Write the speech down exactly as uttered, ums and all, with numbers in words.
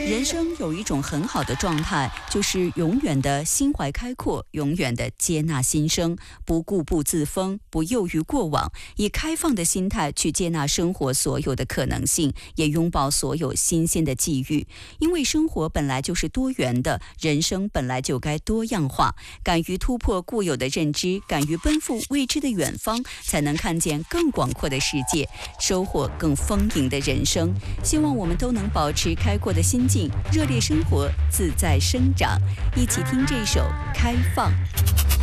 人生有一种很好的状态，就是永远的心怀开阔，永远的接纳新生，不固步自封，不囿于过往，以开放的心态去接纳生活所有的可能性，也拥抱所有新鲜的际遇。因为生活本来就是多元的，人生本来就该多样化。敢于突破固有的认知，敢于奔赴未知的远方，才能看见更广阔的世界，收获更丰盈的人生。希望我们都能保持开阔的心境，热烈生活，自在生长。一起听这首《开放》。